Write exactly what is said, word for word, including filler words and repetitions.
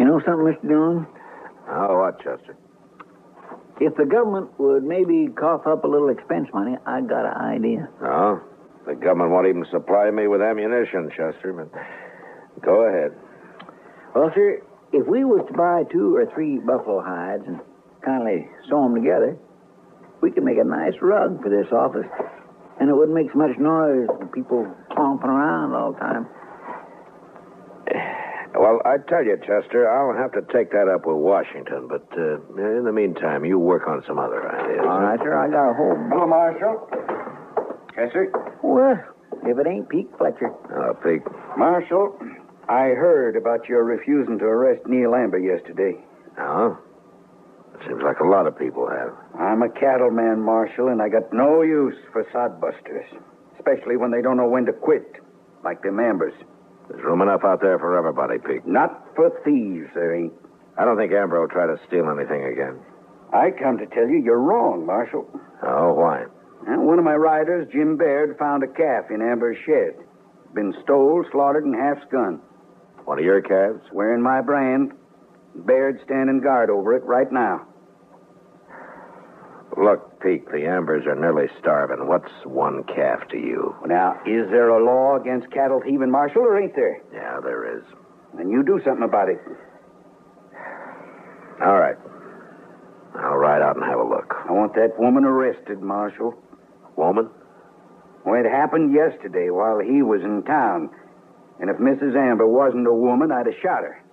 You know something, Mister Dillon? Oh, what, Chester? If the government would maybe cough up a little expense money, I got an idea. Oh? The government won't even supply me with ammunition, Chester, but go ahead. Well, sir, if we was to buy two or three buffalo hides and kindly sew them together, we could make a nice rug for this office, and it wouldn't make so much noise with people stomping around all the time. Well, I tell you, Chester, I'll have to take that up with Washington, but uh, in the meantime, you work on some other ideas. All right, sir, I got a whole... Hello, Marshal. Chester? Well, if it ain't Pete Fletcher. Oh, Pete. Marshal, I heard about your refusing to arrest Neil Amber yesterday. Oh? It seems like a lot of people have. I'm a cattleman, Marshal, and I got no use for sodbusters, especially when they don't know when to quit, like them Ambers. There's room enough out there for everybody, Pete. Not for thieves, there ain't. I don't think Amber will try to steal anything again. I come to tell you you're wrong, Marshal. Oh, why? Well, one of my riders, Jim Baird, found a calf in Amber's shed. Been stole, slaughtered, and half-skunned. One of your calves? Wearing my brand. Baird standing guard over it right now. Look, Pete, the Ambers are nearly starving. What's one calf to you? Now, is there a law against cattle thieving, Marshal, or ain't there? Yeah, there is. Then you do something about it. All right. I'll ride out and have a look. I want that woman arrested, Marshal. Woman? Well, it happened yesterday while he was in town. And if Missus Amber wasn't a woman, I'd have shot her.